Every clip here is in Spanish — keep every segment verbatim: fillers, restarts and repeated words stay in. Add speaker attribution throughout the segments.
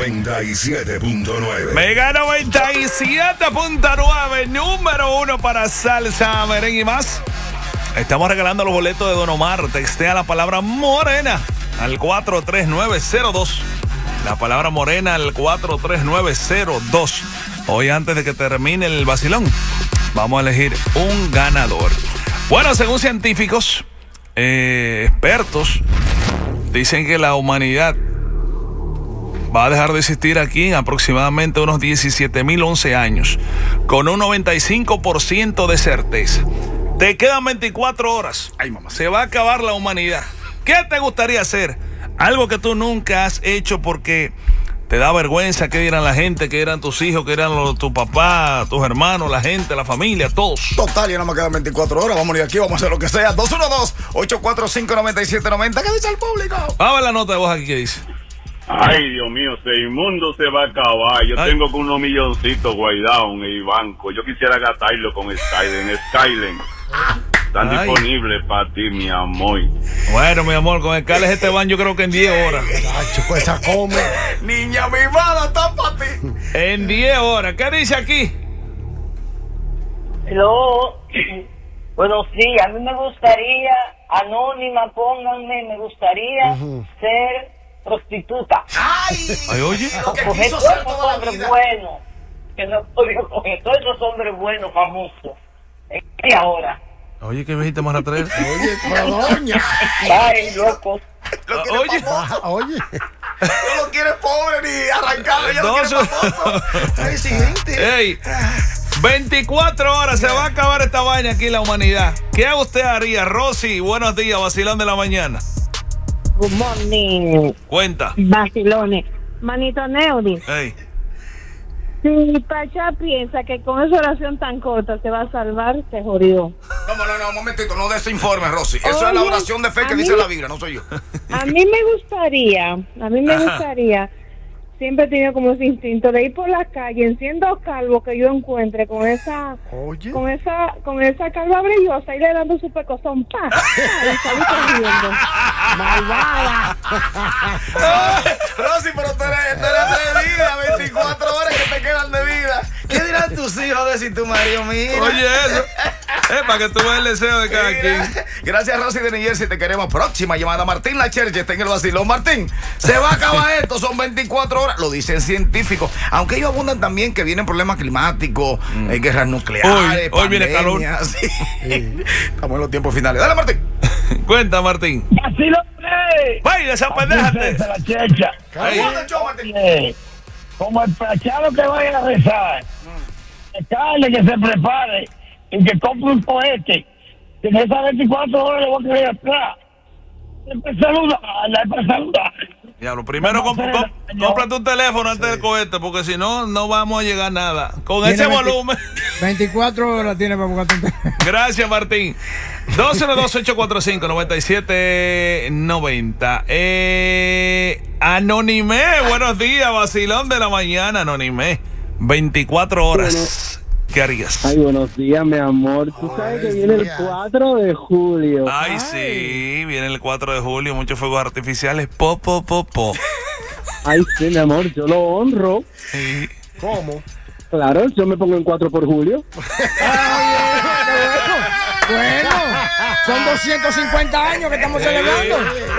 Speaker 1: noventa y siete punto nueve.
Speaker 2: Mega noventa y siete punto nueve, número uno para salsa, merengue y más. Estamos regalando los boletos de Don Omar. Textea la palabra morena al cuatro tres nueve cero dos. La palabra morena al cuatro tres nueve cero dos. Hoy, antes de que termine el vacilón, vamos a elegir un ganador. Bueno, según científicos, eh, expertos, dicen que la humanidad va a dejar de existir aquí en aproximadamente unos diecisiete mil once años, con un noventa y cinco por ciento de certeza. Te quedan veinticuatro horas. Ay, mamá. Se va a acabar la humanidad. ¿Qué te gustaría hacer? Algo que tú nunca has hecho porque te da vergüenza. ¿Qué dirán la gente? ¿Qué dirán tus hijos? ¿Qué dirán los, tu papá, tus hermanos, la gente, la familia, todos?
Speaker 3: Total, ya no me quedan veinticuatro horas. Vamos a ir aquí, vamos a hacer lo que sea. dos uno dos, ocho cuatro cinco, nueve siete nueve cero. ¿Qué dice el público?
Speaker 2: Vamos a ver la nota de voz aquí. ¿Qué dice?
Speaker 4: Ay, Dios mío, el mundo se va a acabar. Yo Ay. tengo con unos milloncitos guardados en el banco. Yo quisiera gastarlo con Skylen. Skylen. Están Ay. disponibles para ti, mi amor.
Speaker 2: Bueno, mi amor, con el Cales Esteban yo creo que en diez horas.
Speaker 3: Chico, esa come. Niña, mi mala está para ti.
Speaker 2: En diez horas. ¿Qué dice aquí?
Speaker 5: Hello. Bueno, sí, a mí me gustaría, anónima, pónganme, me gustaría uh-huh. ser prostituta.
Speaker 3: Ay,
Speaker 2: Ay, oye.
Speaker 5: Coger todos esos hombres buenos, que no he podido coger, todos esos hombres buenos, famosos. ¿Y ahora?
Speaker 2: Oye, ¿qué viejita más a traer?
Speaker 3: Oye, pero doña.
Speaker 5: Ay, locos.
Speaker 3: Lo quiere
Speaker 2: Oye.
Speaker 3: famoso. Oye. No lo quiere pobre ni arrancado, ya lo quiere famoso. Ay, siguiente.
Speaker 2: Ey, veinticuatro horas, se va a acabar esta vaina aquí en la humanidad. ¿Qué usted haría? Rosy, buenos días, vacilón de la mañana.
Speaker 6: Good morning.
Speaker 2: Cuenta.
Speaker 6: Vacilones. Manito Neudi.
Speaker 2: Ey.
Speaker 6: Si Pacha piensa que con esa oración tan corta se va a salvar, se jodió.
Speaker 3: No, no, no, un momentito, no desinforme, Rosy. Eso Oye, es la oración de fe que dice mí, la Biblia, no soy yo.
Speaker 6: A mí me gustaría, a mí me Ajá. gustaría, siempre he tenido como ese instinto de ir por la calle, siendo calvo que yo encuentre con esa, Oye. con esa, con esa calva brillosa y le dando su pecozón, pa, pa, y salí corriendo.
Speaker 3: Malvada. Rosy, pero tú eres, tú eres atrevida, veinticuatro horas que te quedan de vida. ¿Qué dirán tus hijos de si tu marido mira?
Speaker 2: Oye, eso. Es para que tú veas el deseo de cada quien.
Speaker 3: Gracias, Rosy de New Jersey. Te queremos. Próxima llamada. Martín Lacherche está en el vacilón. Martín, se va a acabar esto. Son veinticuatro horas. Lo dicen científicos. Aunque ellos abundan también que vienen problemas climáticos, mm. eh, guerras nucleares.
Speaker 2: Hoy, hoy viene calor.
Speaker 3: Sí. Sí. Estamos en los tiempos finales. Dale, Martín.
Speaker 2: Cuenta, Martín.
Speaker 5: ¡Vacilón!
Speaker 2: ¡Vaya, esa pendejate!
Speaker 5: La checha. Oye, como el prachado que vaya a rezar, dejarle que se prepare y que compre un cohete, que en esas veinticuatro horas le voy a querer atrás. Para saludar, para saludar.
Speaker 2: Diablo, primero comp comp cómprate un teléfono antes sí. del cohete, porque si no, no vamos a llegar a nada. Con ese veinte, volumen.
Speaker 7: veinticuatro horas tiene para buscar un teléfono.
Speaker 2: Gracias, Martín. dos cero dos, ocho cuatro cinco, nueve siete nueve cero. Eh, Anonimé, buenos días, vacilón de la mañana, Anonimé. veinticuatro horas. Bueno. ¿Qué harías?
Speaker 8: Ay, buenos días, mi amor. Tú sabes que viene el cuatro de julio.
Speaker 2: Ay, Ay, sí, viene el cuatro de julio. Muchos fuegos artificiales. Po, po, po, po.
Speaker 8: Ay, sí, mi amor, yo lo honro.
Speaker 2: Sí.
Speaker 3: ¿Cómo?
Speaker 8: Claro, yo me pongo en cuatro por julio.
Speaker 7: Ay, bueno, son doscientos cincuenta años que estamos celebrando.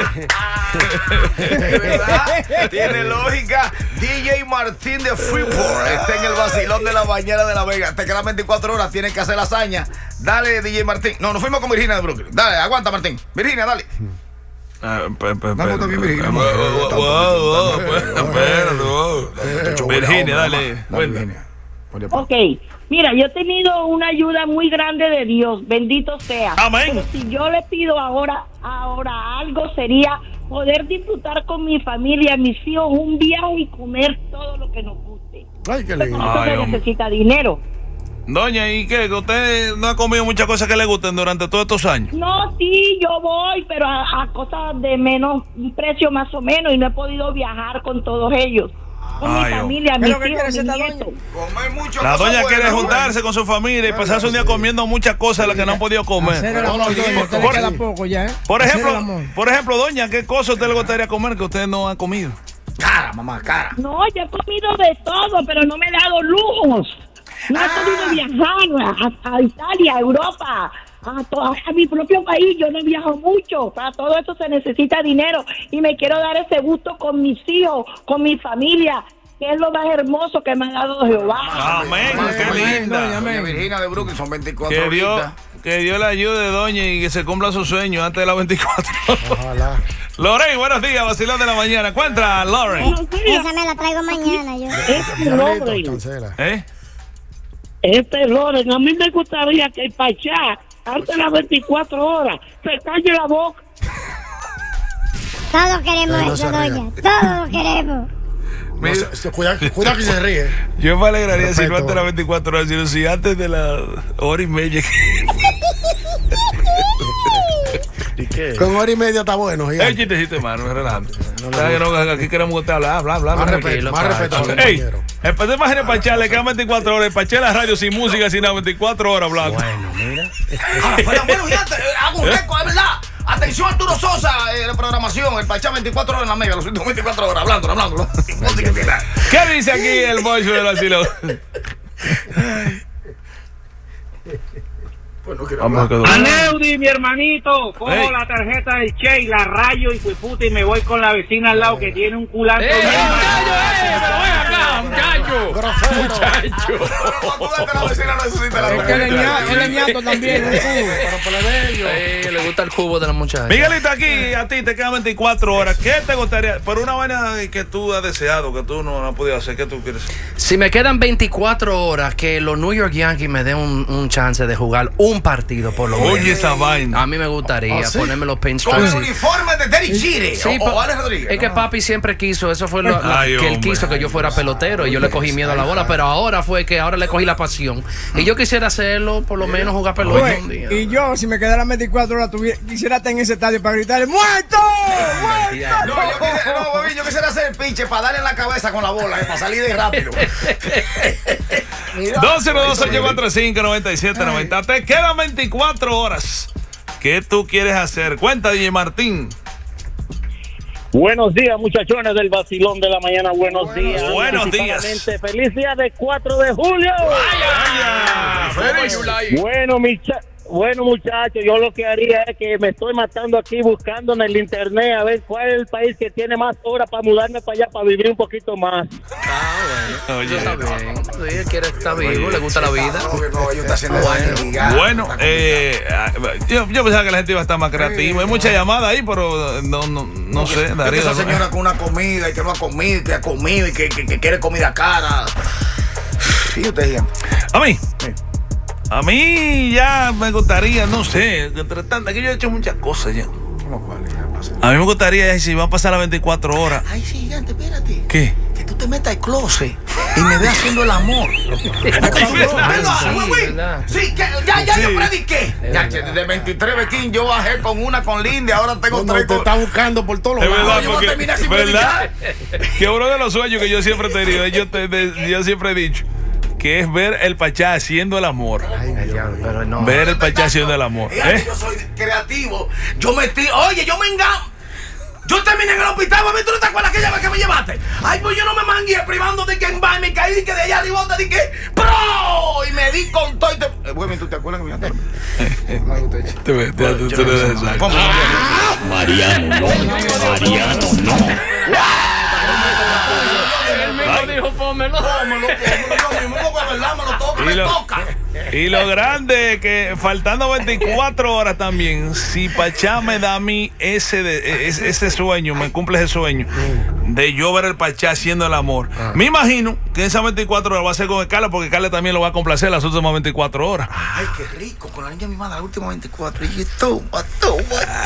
Speaker 3: De verdad, tiene lógica. D J Martín de Freeport está en el vacilón de la mañana de La Vega. Te quedan veinticuatro horas, tienes que hacer la hazaña. Dale, D J Martín. No, nos fuimos con Virginia de Brooklyn. Dale, aguanta, Martín. Virginia, dale.
Speaker 2: Virginia, dale.
Speaker 6: Virginia. Ok, mira, yo he tenido una ayuda muy grande de Dios, bendito sea.
Speaker 2: Amén.
Speaker 6: Pero si yo le pido ahora, ahora algo sería poder disfrutar con mi familia, mis hijos, un viaje y comer todo lo que nos guste.
Speaker 3: Ay, qué lindo.
Speaker 6: Eso se necesita dinero.
Speaker 2: Doña, ¿y qué? ¿Usted no ha comido muchas cosas que le gusten durante todos estos años?
Speaker 6: No, sí, yo voy, pero a, a cosas de menos precio más o menos, y no he podido viajar con todos ellos. Con
Speaker 2: Ay,
Speaker 6: mi familia, mis hijos, mis nietos.
Speaker 2: La doña quiere juntarse con su familia y pasarse un día comiendo muchas cosas de las que no han podido comer. Por ejemplo, por ejemplo, doña, ¿qué cosas a usted le gustaría comer que usted no ha comido?
Speaker 3: Cara, mamá, cara.
Speaker 5: No, yo he comido de todo, pero no me he dado lujos. No he podido viajar a, a Italia, a Europa, a, to- a mi propio país. Yo no viajo mucho. Para todo esto se necesita dinero. Y me quiero dar ese gusto con mis hijos, con mi familia, que es lo más hermoso que me ha dado Jehová.
Speaker 2: Amén, qué linda.
Speaker 3: Doña Virginia de Brooklyn, son veinticuatro
Speaker 2: Que Dios,
Speaker 3: horitas.
Speaker 2: que Dios le ayude, doña, y que se cumpla su sueño antes de las veinticuatro. Ojalá. Loren, buenos días, vacilón de la mañana. Cuenta, Loren.
Speaker 9: Esa me la traigo mañana yo.
Speaker 5: Este Loren,
Speaker 2: ¿Eh?
Speaker 5: este Loren, a mí me gustaría que el Pachá, antes de las veinticuatro horas, se calle la boca.
Speaker 9: Todos queremos
Speaker 10: Ay, no
Speaker 9: eso,
Speaker 10: se ría.
Speaker 9: doña. Todos lo queremos.
Speaker 10: No, se- se- cuida, cuida que se ríe.
Speaker 2: Yo me alegraría si no
Speaker 10: Respeto.
Speaker 2: antes de las veinticuatro horas, sino si antes de la hora y media.
Speaker 10: ¿Y qué? Con hora y media está bueno.
Speaker 2: Es
Speaker 10: gigante.
Speaker 2: chistecito, hermano, relajante. ¿Sabes que no? Aquí queremos que usted hable, habla, habla.
Speaker 10: Más
Speaker 2: habla.
Speaker 10: respeto, más respeto al
Speaker 2: Ey,
Speaker 10: compañero.
Speaker 2: después de imaginar Pachá, le quedan veinticuatro horas. Pachá en la radio sin música, sin nada, veinticuatro horas hablando.
Speaker 10: Bueno, mira.
Speaker 3: Ah, bueno, bueno, fíjate, eh, hago un récord, es verdad. Atención, Arturo Sosa, eh, la programación, el Pachá veinticuatro horas en la mega, los últimos veinticuatro horas, hablando, hablando.
Speaker 2: ¿Qué dice aquí el boy del vacilón? Vamos a quedar.
Speaker 5: Aneudi, mi hermanito, cojo
Speaker 2: Ey.
Speaker 5: la tarjeta del Che y la rayo y fui puta y me voy con la vecina al lado que tiene un culante.
Speaker 2: ¡Eh, muchacho, eh! ¡Pero ven acá, muchacho!
Speaker 10: Grosero.
Speaker 7: Es que el ña- el ñato también, un cubo.
Speaker 10: Pero plebeyo.
Speaker 11: Eh, le gusta el cubo de la muchacha.
Speaker 2: Miguelito, aquí a ti te quedan veinticuatro horas. ¿Qué te gustaría? Por una vaina que tú has deseado, que tú no has podido hacer, ¿qué tú quieres?
Speaker 11: Si me quedan veinticuatro horas, que los New York Yankees me den un, un chance de jugar un partido por lo menos.
Speaker 2: Oye, esa vaina.
Speaker 11: A mí me gustaría
Speaker 10: ¿Ah, sí?
Speaker 11: ponerme los
Speaker 3: Con el
Speaker 11: pinstripes.
Speaker 3: uniforme de Derek Chire
Speaker 11: Sí,
Speaker 3: o, o
Speaker 11: pa-
Speaker 3: Alex Rodríguez.
Speaker 11: es que
Speaker 3: ¿no?
Speaker 11: papi siempre quiso, eso fue lo, lo
Speaker 2: Ay,
Speaker 11: que él
Speaker 2: hombre.
Speaker 11: quiso, que yo fuera pelotero, y yo le cogí miedo a la bola, pero ahora fue que ahora le cogí la pasión. Y yo quisiera hacerlo, por lo menos jugar pelota
Speaker 7: Oye,
Speaker 11: un día.
Speaker 7: y yo, si me quedaran veinticuatro horas, tuviera- quisiera estar en ese estadio para gritarle ¡muerto! ¡Muerto!
Speaker 3: No, yo quisiera, no, baby, yo quisiera hacer el pinche para darle en la cabeza con la bola, eh, para salir de rápido.
Speaker 2: dos cero dos ocho cuatro cinco nueve siete nueve cero. Te quedan veinticuatro horas. ¿Qué tú quieres hacer? Cuenta, D J Martín.
Speaker 5: Buenos días, muchachones del vacilón de la mañana. Buenos días.
Speaker 2: Buenos días.
Speaker 5: Anticipadamente, feliz día de cuatro de julio. Bueno, mi cha- bueno, muchachos, yo lo que haría es que me estoy matando aquí buscando en el internet a ver cuál es el país que tiene más horas para mudarme para allá, para vivir un poquito más.
Speaker 11: Eso está bien. Sí, él quiere estar vivo, le gusta la vida.
Speaker 2: Bueno, eh, yo, yo pensaba que la gente iba a estar más creativa. Hay mucha llamada ahí, pero no, no, no sé.
Speaker 3: Es que
Speaker 2: Darío,
Speaker 3: esa señora con una comida y que no ha comido y que ha comido y que, que, que quiere comida cara. Fíjate, gente.
Speaker 2: A mí. A mí ya me gustaría, no sé, entre tantas, que yo he hecho muchas cosas ya. A mí me gustaría, si va a pasar las veinticuatro horas.
Speaker 3: Ay, sí, gigante, espérate.
Speaker 2: ¿Qué?
Speaker 3: Que tú te metas al closet y me veas haciendo el amor. Sí, que ya, ya yo prediqué. Ya, que desde veintitrés Bequín yo bajé con una con Lindy, ahora tengo
Speaker 10: Cuando
Speaker 3: tres
Speaker 10: te
Speaker 3: con...
Speaker 10: está buscando por todos los
Speaker 2: Es
Speaker 10: lados.
Speaker 2: verdad,
Speaker 3: yo voy a
Speaker 2: porque,
Speaker 3: terminar sin
Speaker 2: ¿verdad? Que uno de los sueños que yo siempre he tenido, yo, te- de- yo siempre he dicho, que es ver el Pachá haciendo el amor.
Speaker 11: Pero no.
Speaker 2: Ver el Pachá haciendo el amor.
Speaker 3: Fíjate,
Speaker 2: ¿Eh?
Speaker 3: yo soy creativo. Yo metí, oye, yo me engamo. Yo terminé en el hospital, mami, ¿tú no te acuerdas aquella vez que me llevaste? Ay, pues yo no me mangué privando de que en baile me caí, de que de allá arriba te dije, ¡pro! Y me di con todo y te... Eh, güey, ¿tú te acuerdas que me llevaste?
Speaker 2: Te ves, te- te- te- te- te-
Speaker 3: ¿Cómo?
Speaker 12: Mariano, no. Mariano, no.
Speaker 11: Él mismo dijo, pómelo.
Speaker 3: Pómelo, pómelo, yo mismo, porque verdad me lo toco,
Speaker 2: Y
Speaker 3: me
Speaker 2: lo,
Speaker 3: toca.
Speaker 2: y lo grande que faltando veinticuatro horas también, si Pachá me da a mí ese, de- ese, ese sueño, me cumple ese sueño de yo ver el Pachá haciendo el amor. Me imagino que esas veinticuatro horas va a ser con Carla, porque Carla también lo va a complacer las últimas veinticuatro horas.
Speaker 3: Ay, qué rico, con la niña mi madre, la última veinticuatro. Y toma, toma,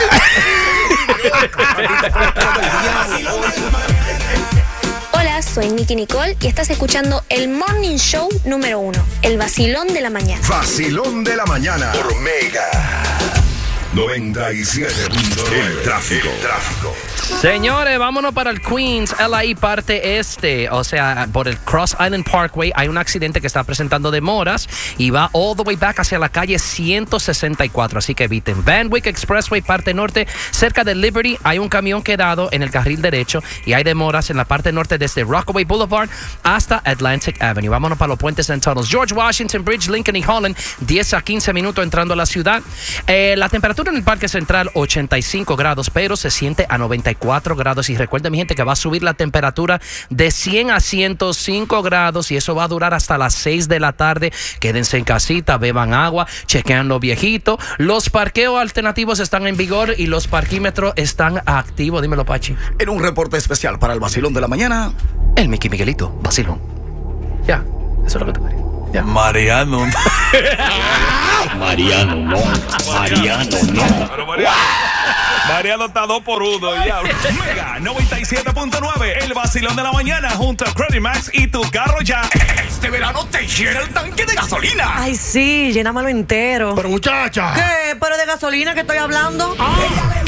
Speaker 9: Hola, soy Nicky Nicole y estás escuchando el Morning Show número uno, el vacilón de la mañana.
Speaker 1: Vacilón de la mañana por Mega. noventa y siete punto nueve. El tráfico. El tráfico.
Speaker 11: Señores, vámonos para el Queens, L A parte este. O sea, por el Cross Island Parkway hay un accidente que está presentando demoras y va all the way back hacia la calle ciento sesenta y cuatro. Así que eviten. Van Wyck Expressway, parte norte, cerca de Liberty, hay un camión quedado en el carril derecho y hay demoras en la parte norte desde Rockaway Boulevard hasta Atlantic Avenue. Vámonos para los puentes and tunnels. George Washington Bridge, Lincoln y Holland, diez a quince minutos entrando a la ciudad. Eh, la temperatura en el Parque Central, ochenta y cinco grados, pero se siente a noventa y cuatro grados. Y recuerden, mi gente, que va a subir la temperatura de cien a ciento cinco grados y eso va a durar hasta las seis de la tarde. Quédense en casita, beban agua, chequean los viejitos. Los parqueos alternativos están en vigor y los parquímetros están activos. Dímelo, Pachi.
Speaker 3: En un reporte especial para el vacilón de la mañana,
Speaker 11: el Mickey Miguelito, vacilón. Ya, eso es lo que te quería. Ya.
Speaker 2: Mariano.
Speaker 12: Mariano, no. Mariano, no.
Speaker 2: Pero Mariano, Mariano está dos por uno. Ya. Mega noventa y siete punto nueve. El vacilón de la mañana junto a Credit Max y tu carro ya.
Speaker 3: Este verano te llena el tanque de gasolina.
Speaker 13: Ay, sí, llénamelo entero.
Speaker 10: Pero muchacha.
Speaker 13: ¿Qué? ¿Pero de gasolina que estoy hablando?
Speaker 10: Ah.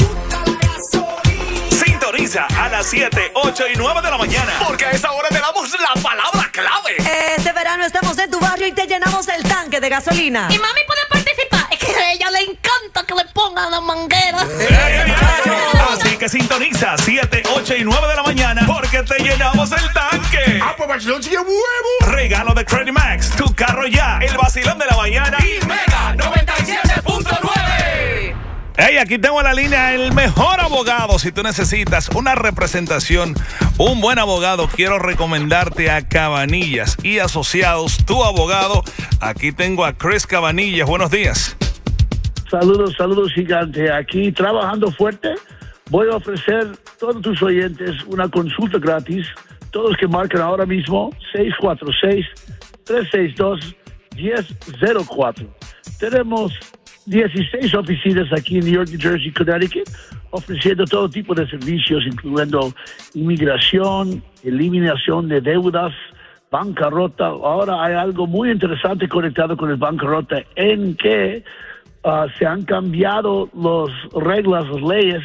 Speaker 2: Sintoniza a las siete, ocho y nueve de la mañana.
Speaker 3: Porque a esa hora te damos la palabra clave.
Speaker 13: Este verano estamos en tu barrio y te llenamos el tanque de gasolina.
Speaker 14: Y mami puede participar. Es que a ella le encanta que le pongan la manguera.
Speaker 2: Así que sintoniza siete, ocho y nueve de la mañana porque te llenamos el tanque.
Speaker 10: Ah, pues vacilón sigue huevo.
Speaker 2: Regalo de Credit Max, tu carro ya. El vacilón de la mañana y Mega noventa y siete punto nueve. Hey, aquí tengo en la línea el mejor abogado. Si tú necesitas una representación, un buen abogado, quiero recomendarte a Cabanillas y Asociados, tu abogado. Aquí tengo a Chris Cabanillas. Buenos días.
Speaker 15: Saludos, saludos, gigante. Aquí trabajando fuerte. Voy a ofrecer a todos tus oyentes una consulta gratis. Todos que marcan ahora mismo seis cuatro seis, tres seis dos, uno cero cero cuatro. Tenemos dieciséis oficinas aquí en New York, New Jersey, Connecticut, ofreciendo todo tipo de servicios, incluyendo inmigración, eliminación de deudas, bancarrota. Ahora hay algo muy interesante conectado con el bancarrota en que uh, se han cambiado las reglas, las leyes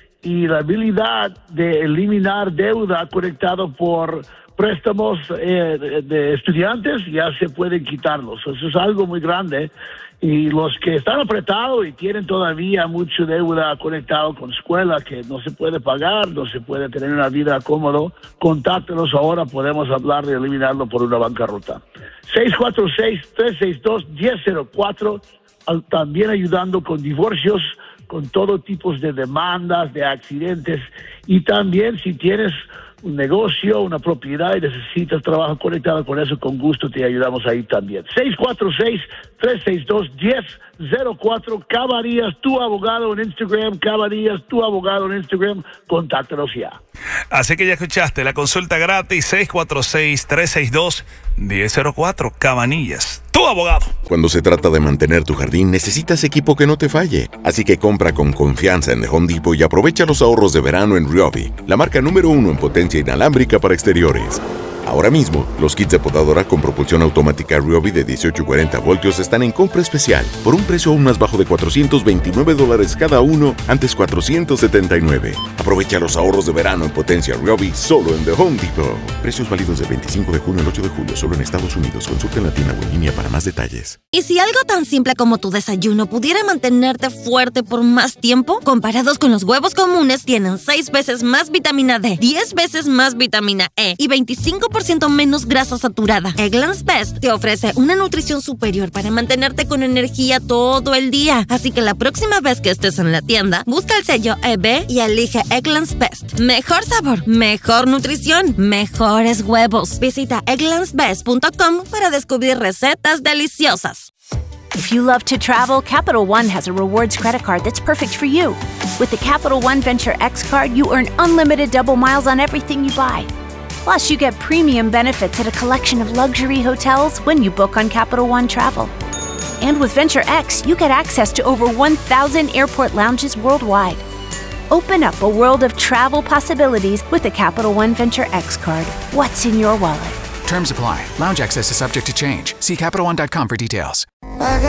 Speaker 15: y la habilidad de eliminar deuda conectado por préstamos eh, de, de estudiantes ya se pueden quitarlos. Eso es algo muy grande. Y los que están apretados y tienen todavía mucha deuda conectado con escuela que no se puede pagar, no se puede tener una vida cómoda, contáctenos ahora, podemos hablar de eliminarlo por una bancarrota. seis cuatro seis, tres seis dos, uno cero cero cuatro, también ayudando con divorcios, con todo tipo de demandas, de accidentes, y también si tienes un negocio, una propiedad y necesitas trabajo conectado con eso, con gusto te ayudamos ahí también. seis cuatro seis, tres seis dos, uno cero cero cuatro. Cabanillas, tu abogado en Instagram. Cabanillas, tu abogado en Instagram. Contáctanos ya.
Speaker 2: Así que ya escuchaste la consulta gratis seis cuatro seis, tres seis dos, uno cero cero cuatro. Cabanillas, tu abogado.
Speaker 16: Cuando se trata de mantener tu jardín, necesitas equipo que no te falle. Así que compra con confianza en The Home Depot y aprovecha los ahorros de verano en Ryobi, la marca número uno en potencia inalámbrica para exteriores. Ahora mismo, los kits de podadora con propulsión automática Ryobi de dieciocho y cuarenta voltios están en compra especial por un precio aún más bajo de cuatrocientos veintinueve dólares cada uno, antes cuatrocientos setenta y nueve. Aprovecha los ahorros de verano en potencia Ryobi solo en The Home Depot. Precios válidos del veinticinco de junio al ocho de julio solo en Estados Unidos. Consulta en la tienda o en línea para más detalles.
Speaker 17: ¿Y si algo tan simple como tu desayuno pudiera mantenerte fuerte por más tiempo? Comparados con los huevos comunes, tienen seis veces más vitamina D, diez veces más vitamina E y veinticinco por ciento menos grasa saturada. Eggland's Best te ofrece una nutrición superior para mantenerte con energía todo el día. Así que la próxima vez que estés en la tienda, busca el sello E B y elige Eggland's Best. Mejor sabor, mejor nutrición, mejores huevos. Visita egglands best punto com para descubrir recetas deliciosas.
Speaker 18: If you love to travel, Capital One has a rewards credit card that's perfect for you. With the Capital One Venture X card, you earn unlimited double miles on everything you buy. Plus, you get premium benefits at a collection of luxury hotels when you book on Capital One Travel. And with Venture X, you get access to over one thousand airport lounges worldwide. Open up a world of travel possibilities with the Capital One Venture X card. What's in your wallet?
Speaker 19: Terms apply. Lounge access is subject to change. See Capital One dot com for details.